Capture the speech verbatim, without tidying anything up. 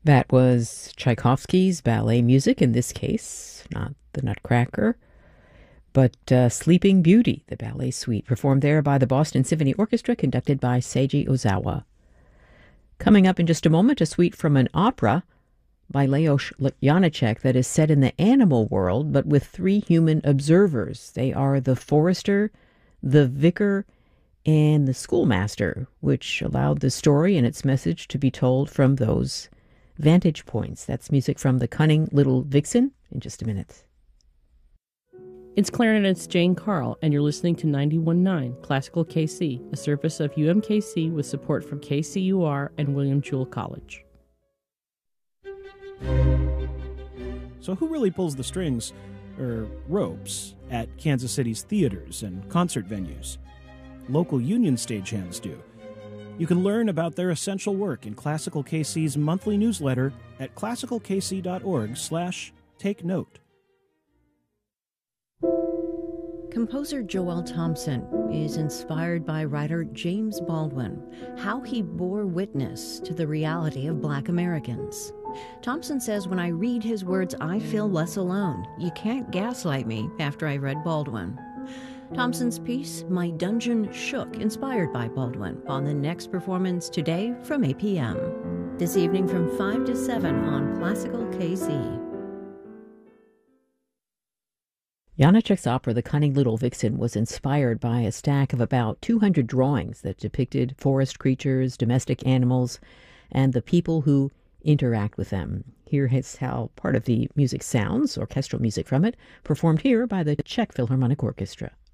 That was Tchaikovsky's ballet music, in this case, not the Nutcracker, but uh, Sleeping Beauty, the ballet suite, performed there by the Boston Symphony Orchestra, conducted by Seiji Ozawa. Coming up in just a moment, a suite from an opera by Leos Janáček that is set in the animal world, but with three human observers. They are the forester, the vicar, and the schoolmaster, which allowed the story and its message to be told from those vantage points. That's music from The Cunning Little Vixen in just a minute. It's clarinetist Jane Carl, and you're listening to ninety-one point nine Classical K C, a service of U M K C with support from K C U R and William Jewell College. So who really pulls the strings, or ropes, at Kansas City's theaters and concert venues? Local union stagehands do. You can learn about their essential work in Classical K C's monthly newsletter at classical k c dot org slash take note. Composer Joel Thompson is inspired by writer James Baldwin, how he bore witness to the reality of Black Americans. Thompson says, when I read his words, I feel less alone. You can't gaslight me after I read Baldwin. Thompson's piece, My Dungeon Shook, inspired by Baldwin, on the next performance today from eight p.m. This evening from five to seven on Classical K C. Janáček's opera, The Cunning Little Vixen, was inspired by a stack of about two hundred drawings that depicted forest creatures, domestic animals, and the people who interact with them. Here is how part of the music sounds, orchestral music from it, performed here by the Czech Philharmonic Orchestra.